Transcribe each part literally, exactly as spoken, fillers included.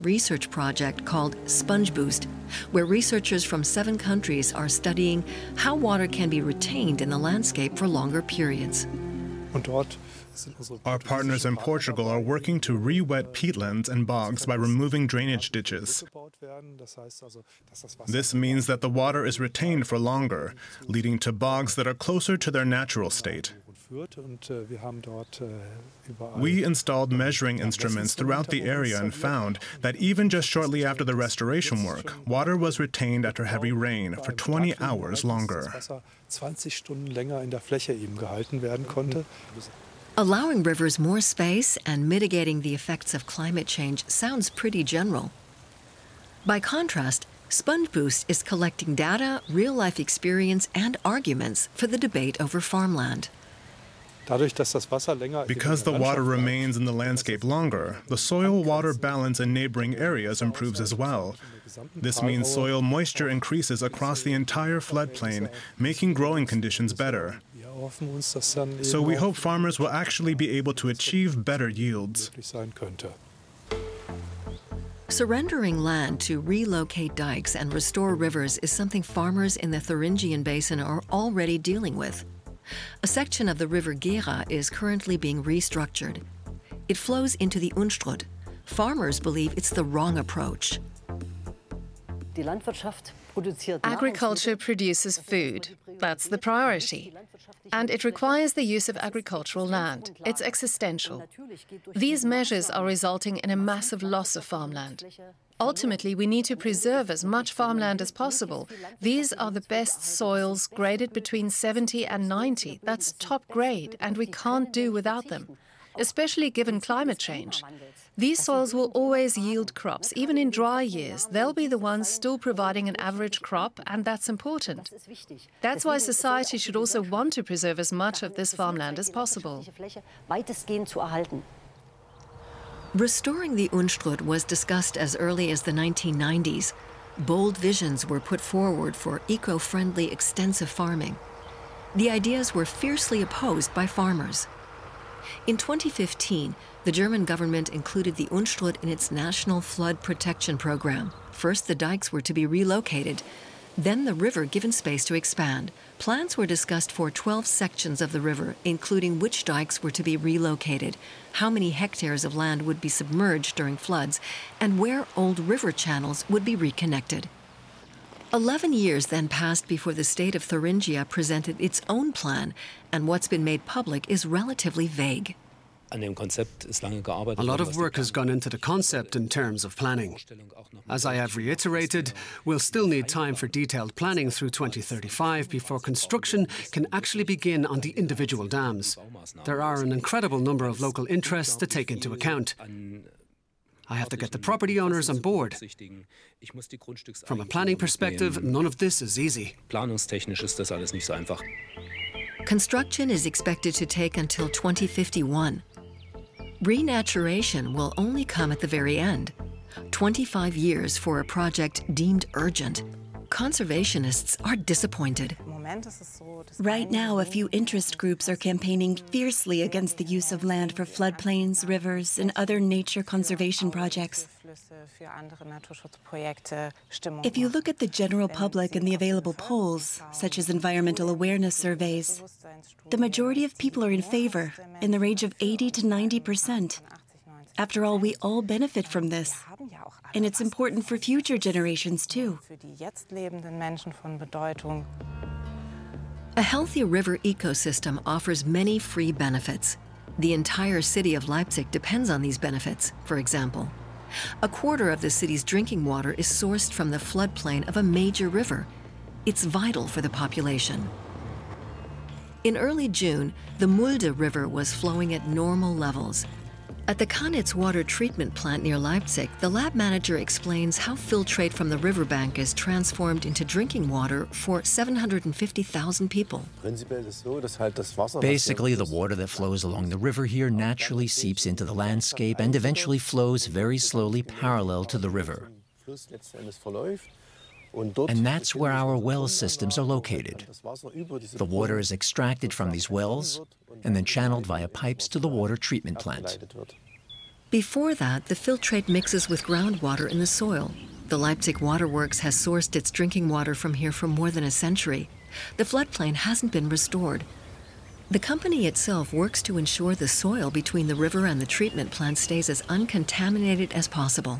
research project called Sponge Boost, where researchers from seven countries are studying how water can be retained in the landscape for longer periods. Our partners in Portugal are working to re-wet peatlands and bogs by removing drainage ditches. This means that the water is retained for longer, leading to bogs that are closer to their natural state. We installed measuring instruments throughout the area and found that even just shortly after the restoration work, water was retained after heavy rain for twenty hours longer. Allowing rivers more space and mitigating the effects of climate change sounds pretty general. By contrast, Sponge Boost is collecting data, real-life experience, and arguments for the debate over farmland. Because the water remains in the landscape longer, the soil-water balance in neighboring areas improves as well. This means soil moisture increases across the entire floodplain, making growing conditions better. So we hope farmers will actually be able to achieve better yields. Surrendering land to relocate dikes and restore rivers is something farmers in the Thuringian Basin are already dealing with. A section of the river Gera is currently being restructured. It flows into the Unstrut. Farmers believe it's the wrong approach. Agriculture produces food. That's the priority. And it requires the use of agricultural land. It's existential. These measures are resulting in a massive loss of farmland. Ultimately, we need to preserve as much farmland as possible. These are the best soils, graded between seventy and ninety. That's top grade, and we can't do without them, especially given climate change. These soils will always yield crops, even in dry years. They'll be the ones still providing an average crop, and that's important. That's why society should also want to preserve as much of this farmland as possible. Restoring the Unstrut was discussed as early as the nineteen nineties. Bold visions were put forward for eco-friendly extensive farming. The ideas were fiercely opposed by farmers. In twenty fifteen, the German government included the Unstrut in its national flood protection program. First, the dikes were to be relocated, then the river given space to expand. Plans were discussed for twelve sections of the river, including which dikes were to be relocated, how many hectares of land would be submerged during floods, and where old river channels would be reconnected. Eleven years then passed before the state of Thuringia presented its own plan, and what's been made public is relatively vague. A lot of work has gone into the concept in terms of planning. As I have reiterated, we'll still need time for detailed planning through twenty thirty-five before construction can actually begin on the individual dams. There are an incredible number of local interests to take into account. I have to get the property owners on board. From a planning perspective, none of this is easy. Construction is expected to take until twenty fifty-one. Renaturation will only come at the very end. twenty-five years for a project deemed urgent. Conservationists are disappointed. Right now, a few interest groups are campaigning fiercely against the use of land for floodplains, rivers, and other nature conservation projects. If you look at the general public and the available polls, such as environmental awareness surveys, the majority of people are in favor, in the range of eighty to ninety percent. After all, we all benefit from this, and it's important for future generations too. A healthy river ecosystem offers many free benefits. The entire city of Leipzig depends on these benefits, for example. A quarter of the city's drinking water is sourced from the floodplain of a major river. It's vital for the population. In early June, the Mulde River was flowing at normal levels. At the Kanitz water treatment plant near Leipzig, the lab manager explains how filtrate from the riverbank is transformed into drinking water for seven hundred fifty thousand people. Basically, the water that flows along the river here naturally seeps into the landscape and eventually flows very slowly parallel to the river. And that's where our well systems are located. The water is extracted from these wells and then channeled via pipes to the water treatment plant. Before that, the filtrate mixes with groundwater in the soil. The Leipzig Waterworks has sourced its drinking water from here for more than a century. The floodplain hasn't been restored. The company itself works to ensure the soil between the river and the treatment plant stays as uncontaminated as possible.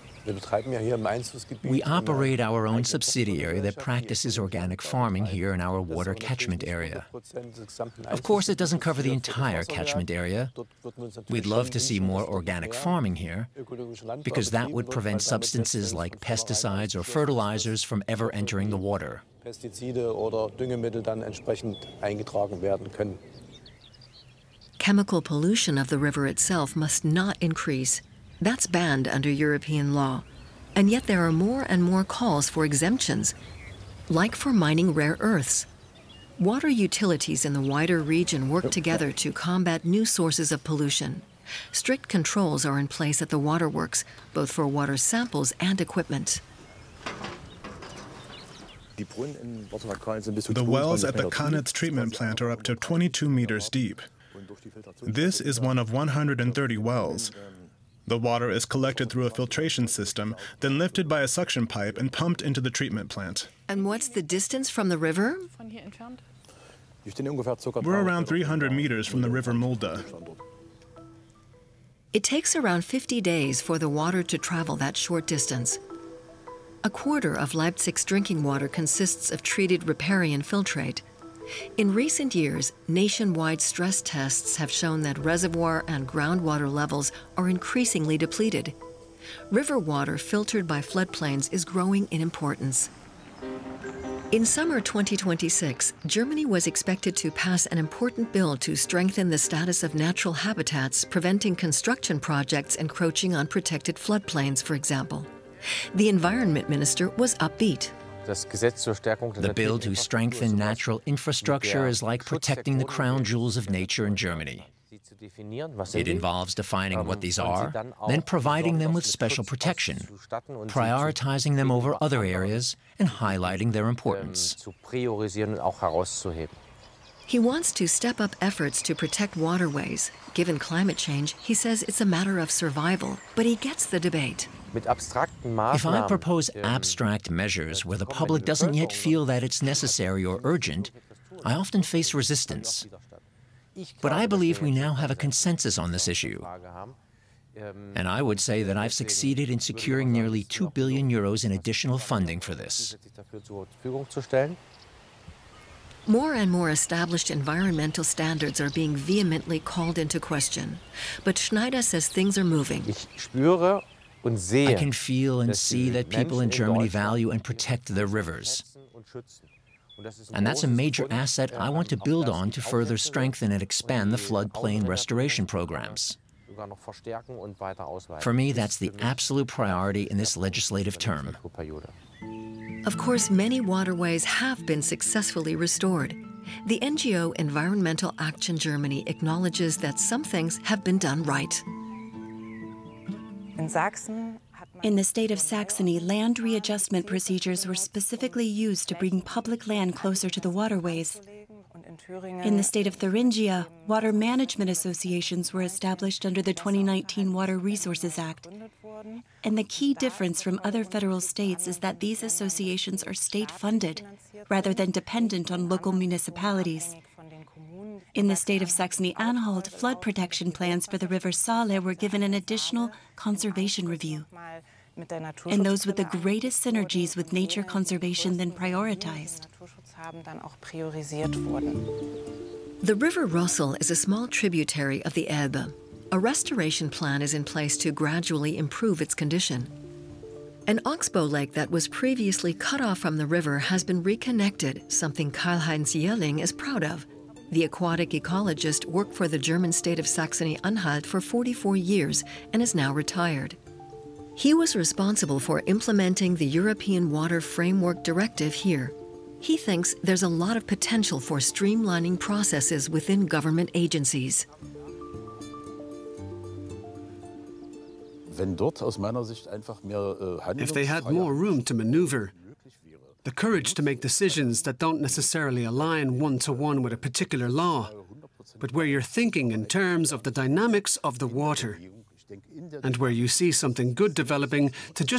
We operate our own subsidiary that practices organic farming here in our water catchment area. Of course, it doesn't cover the entire catchment area. We'd love to see more organic farming here, because that would prevent substances like pesticides or fertilizers from ever entering the water. Chemical pollution of the river itself must not increase. That's banned under European law. And yet there are more and more calls for exemptions, like for mining rare earths. Water utilities in the wider region work together to combat new sources of pollution. Strict controls are in place at the waterworks, both for water samples and equipment. The wells at the Kanitz treatment plant are up to twenty-two meters deep. This is one of one hundred thirty wells. The water is collected through a filtration system, then lifted by a suction pipe and pumped into the treatment plant. And what's the distance from the river? We're around three hundred meters from the river Mulde. It takes around fifty days for the water to travel that short distance. A quarter of Leipzig's drinking water consists of treated riparian filtrate. In recent years, nationwide stress tests have shown that reservoir and groundwater levels are increasingly depleted. River water filtered by floodplains is growing in importance. In summer twenty twenty-six, Germany was expected to pass an important bill to strengthen the status of natural habitats, preventing construction projects encroaching on protected floodplains, for example. The environment minister was upbeat. The bill to strengthen natural infrastructure is like protecting the crown jewels of nature in Germany. It involves defining what these are, then providing them with special protection, prioritizing them over other areas, and highlighting their importance. He wants to step up efforts to protect waterways. Given climate change, he says it's a matter of survival, but he gets the debate. If I propose abstract measures where the public doesn't yet feel that it's necessary or urgent, I often face resistance. But I believe we now have a consensus on this issue. And I would say that I've succeeded in securing nearly two billion euros in additional funding for this. More and more established environmental standards are being vehemently called into question. But Schneider says things are moving. I can feel and see that people in Germany value and protect their rivers. And that's a major asset I want to build on to further strengthen and expand the floodplain restoration programs. For me, that's the absolute priority in this legislative term. Of course, many waterways have been successfully restored. The N G O Environmental Action Germany acknowledges that some things have been done right. In the state of Saxony, land readjustment procedures were specifically used to bring public land closer to the waterways. In the state of Thuringia, water management associations were established under the twenty nineteen Water Resources Act. And the key difference from other federal states is that these associations are state-funded, rather than dependent on local municipalities. In the state of Saxony-Anhalt, flood protection plans for the river Saale were given an additional conservation review. And those with the greatest synergies with nature conservation then prioritized. The River Rossel is a small tributary of the Elbe. A restoration plan is in place to gradually improve its condition. An oxbow lake that was previously cut off from the river has been reconnected, something Karl-Heinz Jährling is proud of. The aquatic ecologist worked for the German state of Saxony-Anhalt for forty-four years and is now retired. He was responsible for implementing the European Water Framework Directive here. He thinks there's a lot of potential for streamlining processes within government agencies. If they had more room to maneuver, the courage to make decisions that don't necessarily align one-to-one with a particular law, but where you're thinking in terms of the dynamics of the water, and where you see something good developing, to just